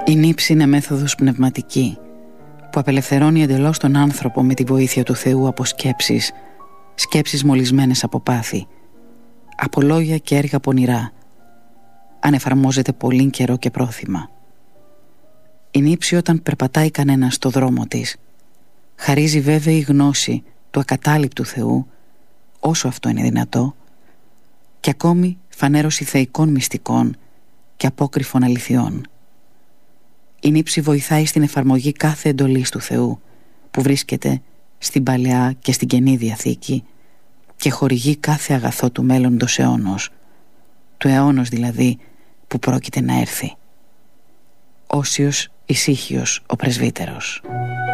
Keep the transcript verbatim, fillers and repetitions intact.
Η νύψη είναι μέθοδος πνευματική που απελευθερώνει εντελώς τον άνθρωπο με τη βοήθεια του Θεού από σκέψεις, σκέψεις μολυσμένες από πάθη, από λόγια και έργα πονηρά, αν εφαρμόζεται πολύ καιρό και πρόθυμα. Η νύψη, όταν περπατάει κανένα στο δρόμο της, χαρίζει βέβαιη γνώση του ακατάληπτου Θεού, όσο αυτό είναι δυνατό, και ακόμη φανέρωση θεϊκών μυστικών και απόκρυφων αληθιών. Η νύψη βοηθάει στην εφαρμογή κάθε εντολής του Θεού που βρίσκεται στην Παλαιά και στην Καινή Διαθήκη και χορηγεί κάθε αγαθό του μέλλοντος αιώνος, του αιώνος δηλαδή που πρόκειται να έρθει. Όσιος ησύχιος ο πρεσβύτερος.